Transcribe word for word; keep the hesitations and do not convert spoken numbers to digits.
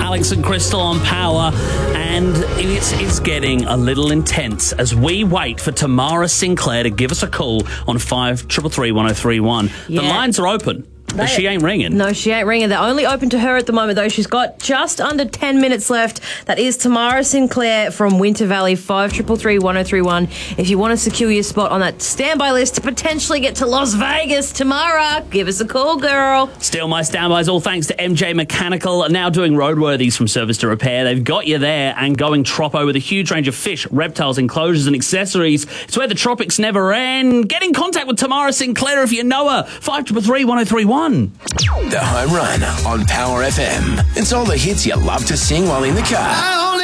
Alex and Crystal on Power, and it's, it's getting a little intense as we wait for Tamara Sinclair to give us a call on five three three, one oh three one. Yeah. The lines are open. But They- she ain't ringing. No, she ain't ringing. They're only open to her at the moment, though. She's got just under ten minutes left. That is Tamara Sinclair from Winter Valley, five three three, one oh three one. If you want to secure your spot on that standby list to potentially get to Las Vegas, Tamara, give us a call, girl. Still, my standbys all thanks to M J Mechanical, now doing roadworthies from service to repair. They've got you there and going troppo with a huge range of fish, reptiles, enclosures and accessories. It's where the tropics never end. Get in contact with Tamara Sinclair if you know her. five three three, one oh three one. The Home Run on Power F M. It's all the hits you love to sing while in the car.